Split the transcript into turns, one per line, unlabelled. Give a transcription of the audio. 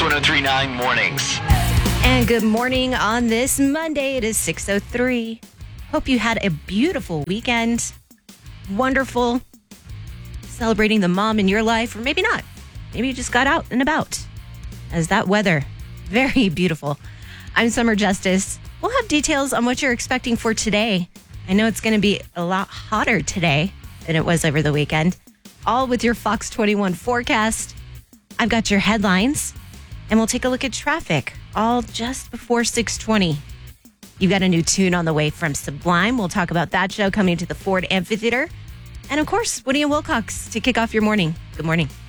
X1039 Mornings.
And good morning on this Monday. It is 6:03. Hope you had a beautiful weekend. Wonderful. Celebrating the mom in your life, or maybe not. Maybe you just got out and about. As that weather, very beautiful. I'm Summer Justice. We'll have details on what you're expecting for today. I know it's going to be a lot hotter today than it was over the weekend. All with your Fox 21 forecast. I've got your headlines, and we'll take a look at traffic, all just before 6:20. You've got a new tune on the way from Sublime. We'll talk about that show coming to the Ford Amphitheater. And of course, Woody and Wilcox to kick off your morning. Good morning.